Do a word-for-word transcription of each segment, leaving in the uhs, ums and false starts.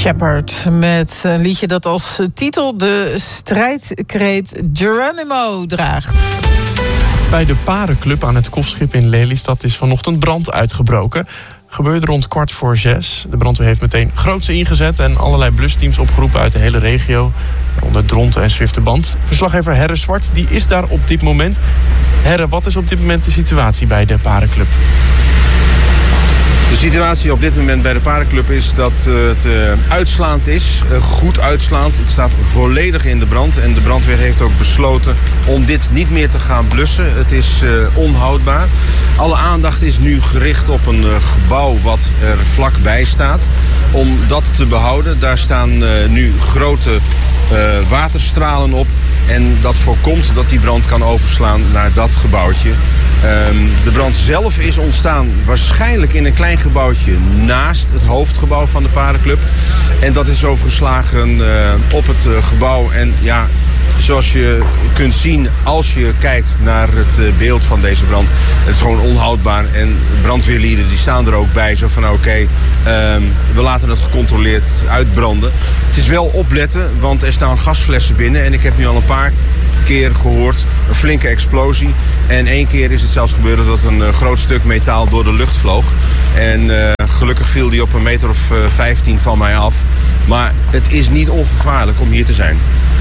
Shepherd met een liedje dat als titel de strijdkreet Geronimo draagt. Bij de Parenclub aan het Kofschip in Lelystad is vanochtend brand uitgebroken. Gebeurde rond kwart voor zes. De brandweer heeft meteen groots ingezet en allerlei blusteams opgeroepen uit de hele regio. Waaronder Dronten en Zwifterband. Verslaggever Herre Zwart die is daar op dit moment. Herre, wat is op dit moment de situatie bij de Parenclub? De situatie op dit moment bij de Parenclub is dat het uh, uitslaand is, uh, goed uitslaand. Het staat volledig in de brand en de brandweer heeft ook besloten om dit niet meer te gaan blussen. Het is uh, onhoudbaar. Alle aandacht is nu gericht op een uh, gebouw wat er vlakbij staat. Om dat te behouden, daar staan uh, nu grote uh, waterstralen op. En dat voorkomt dat die brand kan overslaan naar dat gebouwtje. Um, de brand zelf is ontstaan waarschijnlijk in een klein gebouwtje naast het hoofdgebouw van de Parenclub. En dat is overgeslagen uh, op het uh, gebouw. En ja, zoals je kunt zien als je kijkt naar het uh, beeld van deze brand, het is gewoon onhoudbaar. En brandweerlieden die staan er ook bij, zo van oké, okay, um, we laten het gecontroleerd uitbranden. Het is wel opletten, want er staan gasflessen binnen en ik heb nu al een paar keer gehoord een flinke explosie. En één keer is het zelfs gebeurd dat een uh, groot stuk metaal door de lucht vloog. En uh, gelukkig viel die op een meter of uh, vijftien van mij af. Maar het is niet ongevaarlijk om hier te zijn.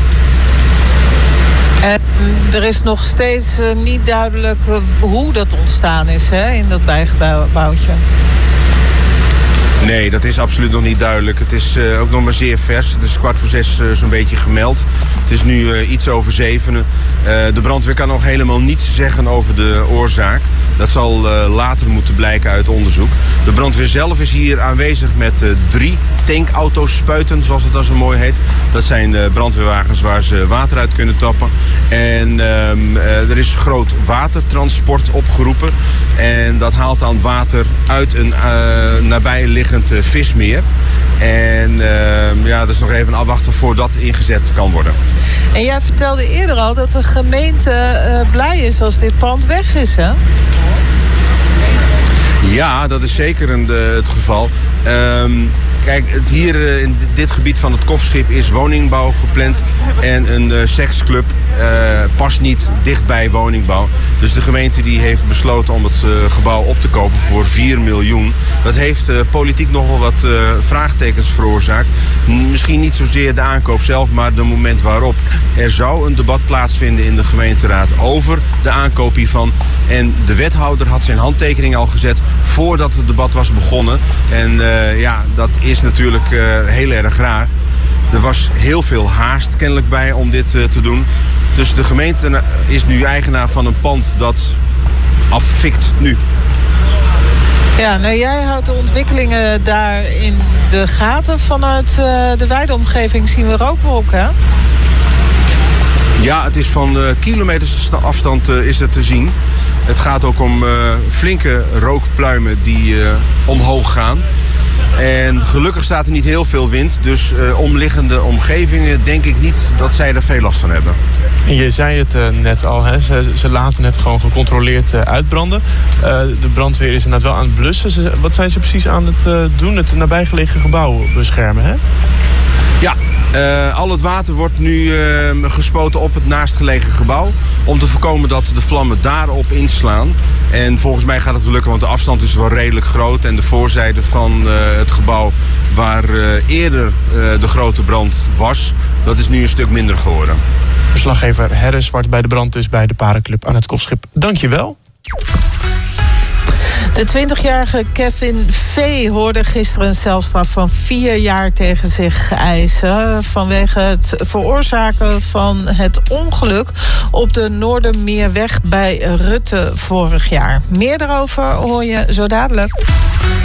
En er is nog steeds uh, niet duidelijk uh, hoe dat ontstaan is, hè, in dat bijgebouwtje. Nee, dat is absoluut nog niet duidelijk. Het is uh, ook nog maar zeer vers. Het is kwart voor zes uh, zo'n beetje gemeld. Het is nu uh, iets over zevenen. Uh, de brandweer kan nog helemaal niets zeggen over de oorzaak. Dat zal uh, later moeten blijken uit onderzoek. De brandweer zelf is hier aanwezig met uh, drie tankauto's spuiten, zoals het dan zo mooi heet. Dat zijn uh, brandweerwagens waar ze water uit kunnen tappen. En uh, uh, er is groot watertransport opgeroepen. En dat haalt dan water uit een uh, nabijliggend uh, vismeer. En uh, ja, dat is nog even afwachten voordat ingezet kan worden. En jij vertelde eerder al dat de gemeente uh, blij is als dit pand weg is, hè? Ja, dat is zeker een, de, het geval. Um, Kijk, het hier uh, in dit gebied van het Kofschip is woningbouw gepland. En een uh, seksclub uh, past niet dichtbij woningbouw. Dus de gemeente die heeft besloten om het uh, gebouw op te kopen voor vier miljoen. Dat heeft uh, politiek nogal wat uh, vraagtekens veroorzaakt. Misschien niet zozeer de aankoop zelf, maar de moment waarop. Er zou een debat plaatsvinden in de gemeenteraad over de aankoop hiervan. En de wethouder had zijn handtekening al gezet voordat het debat was begonnen. En uh, ja, dat is natuurlijk uh, heel erg raar. Er was heel veel haast kennelijk bij om dit uh, te doen. Dus de gemeente is nu eigenaar van een pand dat afvikt nu. Ja, nou jij houdt de ontwikkelingen daar in de gaten. Vanuit uh, de wijde omgeving zien we rookwolken, hè? Ja, het is van uh, kilometers afstand uh, is het te zien. Het gaat ook om uh, flinke rookpluimen die uh, omhoog gaan. En gelukkig staat er niet heel veel wind. Dus uh, omliggende omgevingen denk ik niet dat zij er veel last van hebben. En je zei het uh, net al, hè? Ze, ze laten het gewoon gecontroleerd uh, uitbranden. Uh, de brandweer is inderdaad wel aan het blussen. Ze, wat zijn ze precies aan het uh, doen? Het nabijgelegen gebouw beschermen, hè? Ja, uh, al het water wordt nu uh, gespoten op het naastgelegen gebouw. Om te voorkomen dat de vlammen daarop inslaan. En volgens mij gaat het wel lukken, want de afstand is wel redelijk groot. En de voorzijde van uh, het gebouw waar uh, eerder uh, de grote brand was, dat is nu een stuk minder geworden. Verslaggever Herre Zwart bij de brand dus bij de Parenclub aan het Kofschip. Dank je wel. De twintigjarige Kevin V. hoorde gisteren een celstraf van vier jaar tegen zich eisen vanwege het veroorzaken van het ongeluk op de Noordermeerweg bij Rutte vorig jaar. Meer daarover hoor je zo dadelijk.